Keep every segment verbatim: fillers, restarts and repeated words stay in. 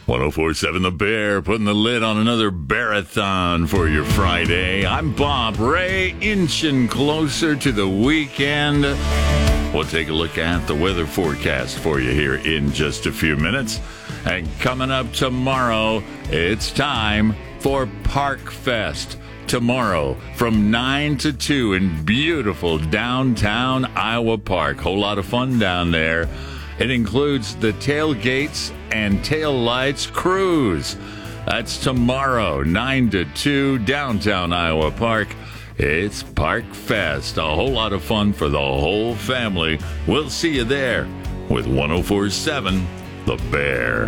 one oh four point seven The Bear, putting the lid on another Bearathon for your Friday. I'm Bob Ray, inching closer to the weekend. We'll take a look at the weather forecast for you here in just a few minutes. And coming up tomorrow, it's time for Park Fest. Tomorrow from nine to two in beautiful downtown Iowa Park. Whole lot of fun down there. It includes the Tailgates and Tail Lights Cruise. That's tomorrow, nine to two, downtown Iowa Park. It's Park Fest. A whole lot of fun for the whole family. We'll see you there with one oh four point seven The Bear.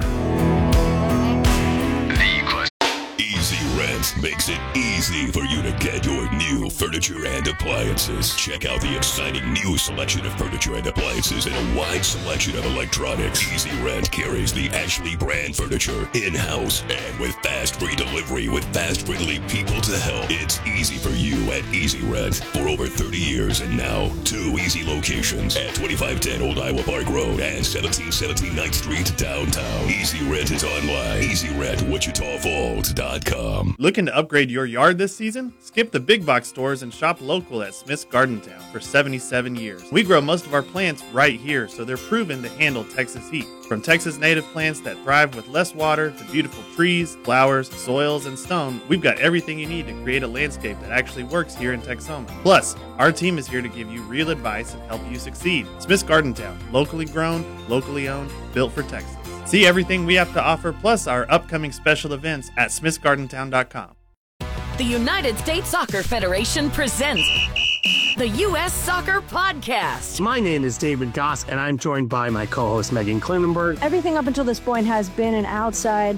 Easy Rent makes it easy for you to get your new furniture and appliances. Check out the exciting new selection of furniture and appliances and a wide selection of electronics. Easy Rent carries the Ashley brand furniture in-house and with fast free delivery with fast friendly people to help. It's easy for you at Easy Rent for over thirty years, and now two easy locations at twenty-five ten Old Iowa Park Road and seventeen seventeen ninth Street downtown. Easy Rent is online. Easy Rent Wichita Falls dot com. Looking to upgrade your yard this season? Skip the big box stores and shop local at Smith's Garden Town for seventy-seven years. We grow most of our plants right here, so they're proven to handle Texas heat. From Texas native plants that thrive with less water to beautiful trees, flowers, soils, and stone, we've got everything you need to create a landscape that actually works here in Texoma. Plus, our team is here to give you real advice and help you succeed. Smith's Garden Town, locally grown, locally owned, built for Texas. See everything we have to offer, plus our upcoming special events at smiths garden town dot com. The United States Soccer Federation presents the U S Soccer Podcast. My name is David Goss, and I'm joined by my co-host Megan Klinenberg. Everything up until this point has been an outside